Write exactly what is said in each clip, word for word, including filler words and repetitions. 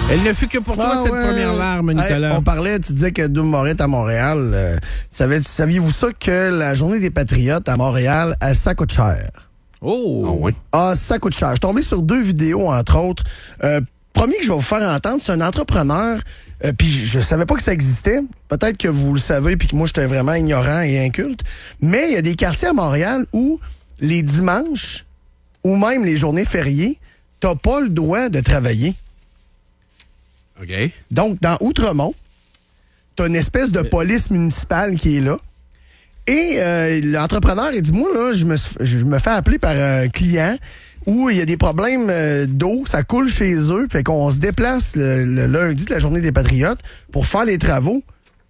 Elle ne fut que pour toi, Ah, cette ouais. première larme, Nicolas. Hey, on parlait, tu disais que Doom Moret à Montréal. Euh, savez, saviez-vous ça que la journée des Patriotes à Montréal, euh, ça coûte cher? Oh! Ah oui. Ah, ça coûte cher. Je suis tombé sur deux vidéos, entre autres. Euh, premier que je vais vous faire entendre, c'est un entrepreneur. Euh, puis je savais pas que ça existait. Peut-être que vous le savez, puis que moi, j'étais vraiment ignorant et inculte. Mais il y a des quartiers à Montréal où les dimanches ou même les journées fériées, t'as pas le droit de travailler. OK. Donc, dans Outremont, t'as une espèce de police municipale qui est là. Et euh, l'entrepreneur, il dit, moi, là, je me, suis- je me fais appeler par un client où il y a des problèmes euh, d'eau, ça coule chez eux, fait qu'on se déplace le, le lundi de la journée des Patriotes pour faire les travaux.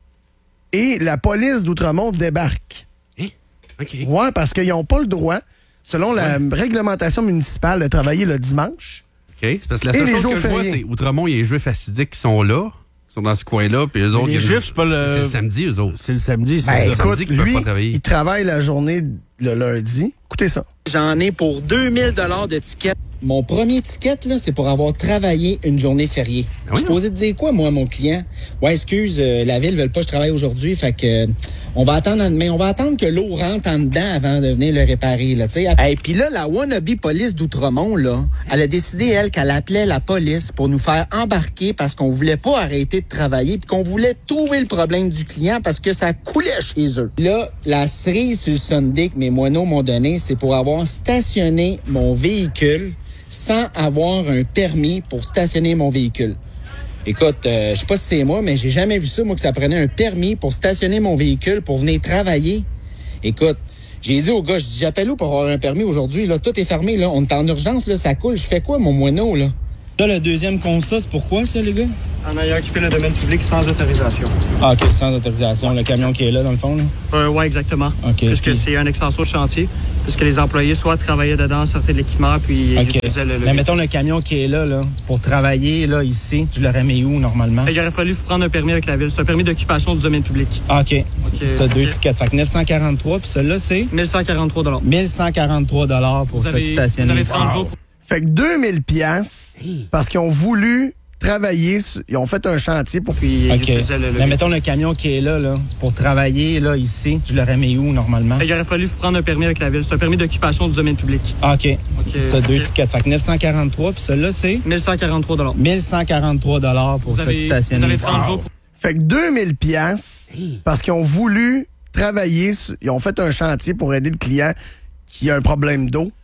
Et la police d'Outremont débarque. Hein? OK. Ouais, parce qu'ils n'ont pas le droit, selon la réglementation municipale, de travailler le dimanche. OK. C'est parce que la Et seule les chose jours que je vois, fériés. c'est Outremont, il y a les Juifs assidiques qui sont là, qui sont dans ce coin-là, puis eux autres... Les il y a- Juifs, c'est pas le- C'est le samedi, eux autres. C'est le samedi, c'est Ben, ça. écoute, samedi qu'ils peuvent lui, pas travailler. il travaille la journée le lundi. Écoutez ça. J'en ai pour deux mille dollars de tickets. Mon premier ticket, là, c'est pour avoir travaillé une journée fériée. Ah oui, Je suis posé de dire quoi, moi, à mon client? Ouais, excuse, euh, la ville veut pas que je travaille aujourd'hui, fait que euh, on va attendre demain. On va attendre que l'eau rentre en dedans avant de venir le réparer, là, tu sais. Et puis là, la wannabe police d'Outremont, là, elle a décidé, elle, qu'elle appelait la police pour nous faire embarquer parce qu'on voulait pas arrêter de travailler puis qu'on voulait trouver le problème du client parce que ça coulait chez eux. Là, la cerise sur le sundae que mes moineaux m'ont donné, c'est pour avoir stationné mon véhicule sans avoir un permis pour stationner mon véhicule. Écoute, euh, je sais pas si c'est moi, mais j'ai jamais vu ça, moi, que ça prenait un permis pour stationner mon véhicule pour venir travailler. Écoute, j'ai dit au gars, je dis, j'appelle où pour avoir un permis aujourd'hui? Là, tout est fermé, là. On est en urgence, là, ça coule. Je fais quoi, mon moineau, là? Là, le deuxième constat, c'est pourquoi, ça, les gars? En ayant occupé le domaine public sans autorisation. Ah, OK, sans autorisation. Le camion qui est là, dans le fond, là. Euh, oui, exactement. OK. Puisque Puis- c'est un extension de chantier, puisque les employés soit travaillaient dedans, sortaient de l'équipement, puis ils OK. utilisaient le... le- Mais mettons le camion qui est là, là, pour travailler, là, ici, je l'aurais mis où, normalement? Il aurait fallu prendre un permis avec la ville. C'est un permis d'occupation du domaine public. Ah, OK. T'as deux OK. tickets. Fait que neuf cent quarante-trois, puis celui-là, c'est mille cent quarante-trois dollars. mille cent quarante-trois pour Vous se avez, stationner. vous avez ici. trente jours pour... Fait que deux mille piastres parce qu'ils ont voulu travailler, sur- ils ont fait un chantier pour... Puis ils OK. utilisaient le... le- Mais mettons le camion qui est là, là, pour travailler, là, ici, je l'aurais mis où, normalement? Il aurait fallu prendre un permis avec la ville. C'est un permis d'occupation du domaine public. Ah, OK. T'as deux OK. tickets. Fait que neuf cent quarante-trois, puis celui-là, c'est mille cent quarante-trois dollars. mille cent quarante-trois pour Vous se avez, stationner. vous avez ici. trente jours pour... Fait que deux mille piastres parce qu'ils ont voulu travailler, sur- ils ont fait un chantier pour aider le client qui a un problème d'eau.